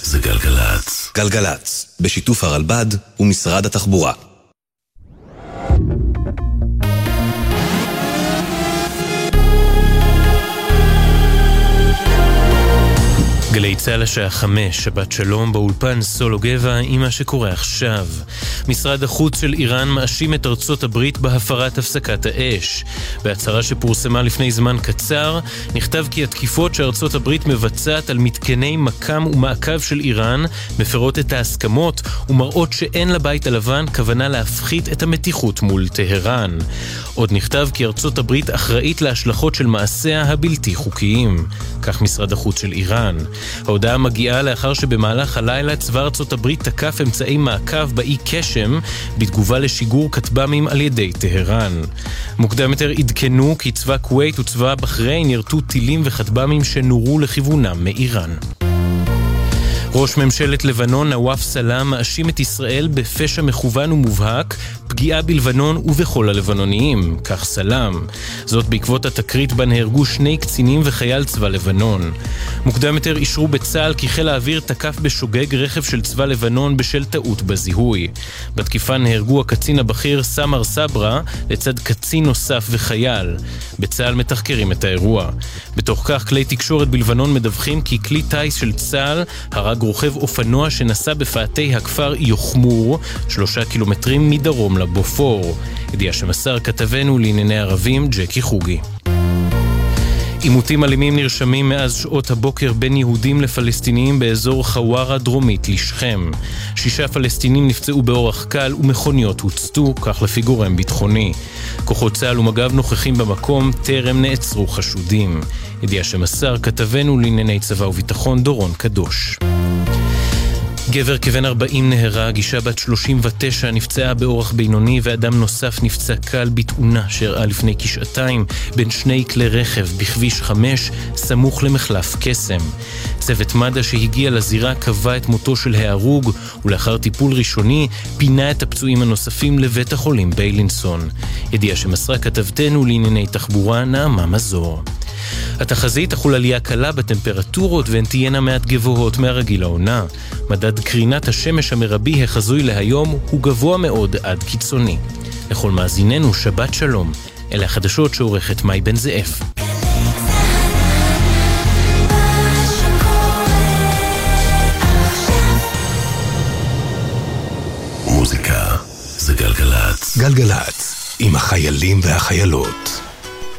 זה גלגלץ. גלגלץ, בשיתוף הרלב"ד ומשרד התחבורה. גלי צהל השעה 5, שבת שלום באולפן סולו גבע עם מה שקורה עכשיו. משרד החוץ של איראן מאשים את ארצות הברית בהפרת הפסקת האש. בהצהרה שפורסמה לפני זמן קצר, נכתב כי התקיפות שארצות הברית מבצעת על מתקני מקם ומעקב של איראן מפרות את ההסכמות ומראות שאין לבית הלבן כוונה להפחית את המתיחות מול טהרן. עוד נכתב כי ארצות הברית אחראית להשלכות של מעשיה הבלתי חוקיים. כך משרד החוץ של איראן. ההודעה מגיעה לאחר שבמהלך הלילה צבא ארצות הברית תקף אמצעי מעקב באי קשם בתגובה לשיגור כטב"מים על ידי טהרן. מוקדם יותר עדכנו כי צבא כווית וצבא בחריין ירתו טילים וכטב"מים שנורו לכיוונם מאיראן. ראש ממשלת לבנון נואף סלאם מאשים את ישראל בפשע מכוון ומובהק, פגיעה בלבנון ובכל הלבנוניים, כך סלאם. זאת בעקבות התקרית בה נהרגו 2 קצינים וחייל צבא לבנון. מוקדם יותר אישרו בצה"ל כי חיל האוויר תקף בשוגג רכב של צבא לבנון בשל טעות בזיהוי. בתקיפה נהרגו הקצין הבכיר סמר סברה לצד קצין נוסף וחייל. בצה"ל מתחקרים את האירוע. בתוך כך כלי תקשורת בלבנון מדווחים כי כלי טייס של צה"ל הרג רוכב אופנוע שנסע בפאתי הכפר יוחמור 3 קילומטרים מדרום לבופור. ידיעה שמסר כתבנו לענייני ערבים ג'קי חוגי. עימותים אלימים נרשמים מאז שעות הבוקר בין יהודים לפלסטיניים באזור חווארה דרומית לשכם. 6 פלסטינים נפצעו באורח קל ומכוניות הוצתו, כך לפי גורם ביטחוני. כוחות צה"ל ומג"ב נוכחים במקום, טרם נעצרו חשודים. ידיעה שמסר כתבנו לענייני צבא וביטחון דורון קדוש. גבר כבן 40 נהרג, אישה בת 39 נפצעה באורח בינוני ואדם נוסף נפצע קל בתאונה שאירעה לפני כשעתיים בין 2 כלי רכב בכביש 5 סמוך למחלף קסם. צוות מד"א שהגיע לזירה קבע את מותו של ההרוג ולאחר טיפול ראשוני פינה את הפצועים הנוספים לבית החולים ביילינסון. ידיעה שמסרה כתבתנו לענייני תחבורה נעמה מזור. התחזית תחול עלייה קלה בטמפרטורות והן תהיינה מעט גבוהות מהרגיל העונה. מדד קרינת השמש המרבי החזוי להיום הוא גבוה מאוד עד קיצוני. לכל מאזיננו שבת שלום. אלה החדשות שעורכת מאי בן זאב. מוזיקה זה גלגלץ. גלגלץ, עם החיילים והחיילות.